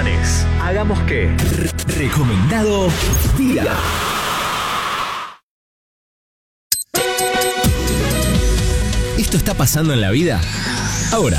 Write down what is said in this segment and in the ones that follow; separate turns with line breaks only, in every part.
Recomendaciones. Hagamos que.
Recomendado día. ¿Esto está pasando en la vida? Ahora.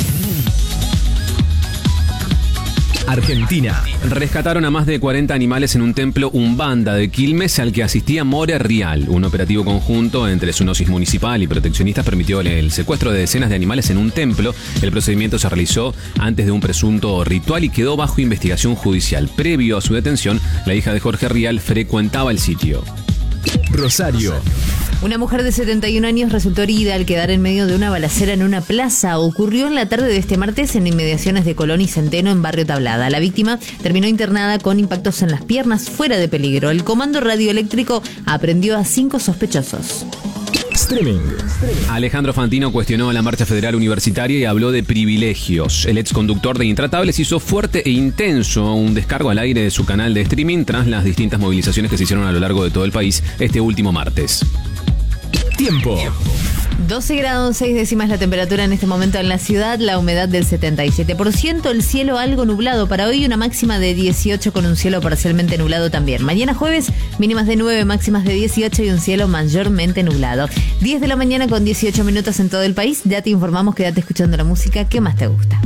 Argentina.
Rescataron a más de 40 animales en un templo Umbanda de Quilmes al que asistía More Rial. Un operativo conjunto entre Zoonosis Municipal y proteccionistas permitió el secuestro de decenas de animales en un templo. El procedimiento se realizó antes de un presunto ritual y quedó bajo investigación judicial. Previo a su detención, la hija de Jorge Rial frecuentaba el sitio.
Rosario.
Una mujer de 71 años resultó herida al quedar en medio de una balacera en una plaza. Ocurrió en la tarde de este martes en inmediaciones de Colón y Centeno en Barrio Tablada. La víctima terminó internada con impactos en las piernas fuera de peligro. El comando radioeléctrico aprehendió a 5 sospechosos.
Streaming.
Alejandro Fantino cuestionó a la marcha federal universitaria y habló de privilegios. El exconductor de Intratables hizo fuerte e intenso un descargo al aire de su canal de streaming tras las distintas movilizaciones que se hicieron a lo largo de todo el país este último martes.
Tiempo.
12 grados 6 décimas la temperatura en este momento en la ciudad, la humedad del 77%, el cielo algo nublado para hoy, una máxima de 18 con un cielo parcialmente nublado también. Mañana jueves, mínimas de 9, máximas de 18 y un cielo mayormente nublado. 10 de la mañana con 18 minutos en todo el país, ya te informamos, quédate escuchando la música que más te gusta.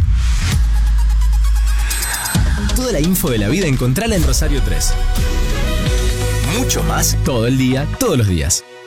Toda la info de la vida encontrala en Rosario 3. Mucho más todo el día, todos los días.